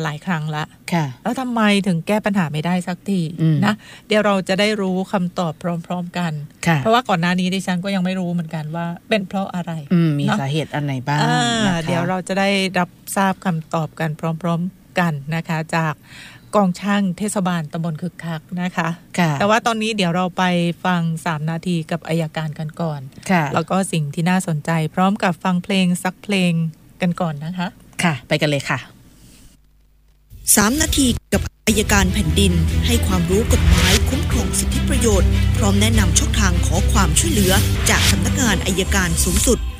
หลายครั้งละแล้วทำไมถึงแก้ปัญหาไม่ได้สักทีนะเดี๋ยวเราจะได้รู้คำตอบพร้อมๆกันเพราะว่าก่อนหน้านี้ดิฉันก็ยังไม่รู้เหมือนกันว่าเป็นเพราะอะไรมีสาเหตุอันไหนบ้างนะคะเดี๋ยวเราจะได้รับทราบคำตอบกันพร้อมๆกันนะคะจากกองช่างเทศบาลตำบลคึกคักนะคะแต่ว่าตอนนี้เดี๋ยวเราไปฟัง3นาทีกับอัยการกันก่อนแล้วก็สิ่งที่น่าสนใจพร้อมกับฟังเพลงสักเพลงกันก่อนนะคะค่ะไปกันเลยค่ะ 3นาทีกับอัยการแผ่นดินให้ความรู้กฎหมายคุ้มครองสิทธิประโยชน์พร้อมแนะนำช่องทางขอความช่วยเหลือจากสำนักงานอัยการสูงสุด